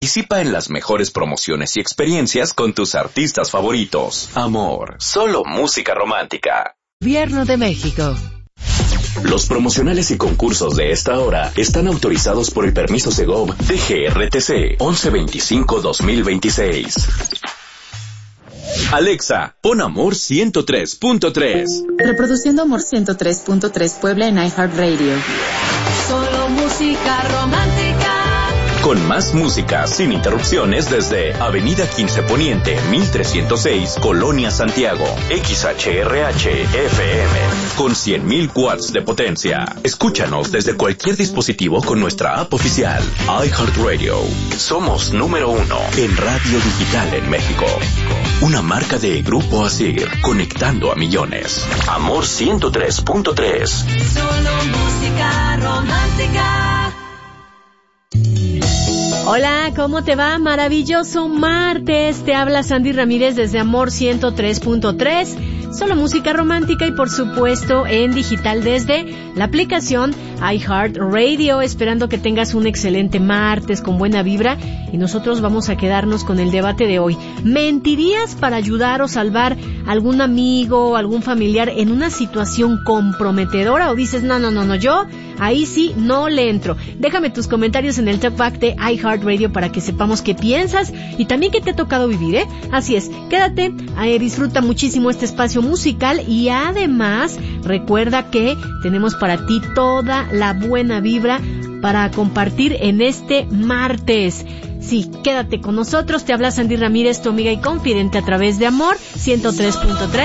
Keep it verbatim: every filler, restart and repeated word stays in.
Participa en las mejores promociones y experiencias con tus artistas favoritos. Amor, solo música romántica. Gobierno de México. Los promocionales y concursos de esta hora están autorizados por el permiso Segov D G R T C once veinticinco dos mil veintiséis. Alexa, pon Amor ciento tres punto tres. Reproduciendo Amor ciento tres punto tres Puebla en iHeartRadio. Solo música romántica. Con más música sin interrupciones desde Avenida quince Poniente, mil trescientos seis, Colonia Santiago. X H R H F M. Con cien mil watts de potencia. Escúchanos desde cualquier dispositivo con nuestra app oficial. iHeartRadio. Somos número uno en radio digital en México. Una marca de Grupo Asir, conectando a millones. Amor ciento tres punto tres. Solo música romántica. Hola, ¿cómo te va? Maravilloso martes. Te habla Sandy Ramírez desde Amor ciento tres punto tres. Solo música romántica y por supuesto en digital desde la aplicación iHeartRadio, esperando que tengas un excelente martes con buena vibra y nosotros vamos a quedarnos con el debate de hoy. ¿Mentirías para ayudar o salvar a algún amigo o algún familiar en una situación comprometedora o dices no, no, no, no, yo ahí sí no le entro? Déjame tus comentarios en el Talkback de iHeartRadio para que sepamos qué piensas y también qué te ha tocado vivir, ¿eh? Así es, quédate, eh, disfruta muchísimo este espacio musical y además recuerda que tenemos para ti toda la buena vibra para compartir en este martes. Sí, quédate con nosotros, te habla Sandy Ramírez, tu amiga y confidente a través de Amor ciento tres punto tres.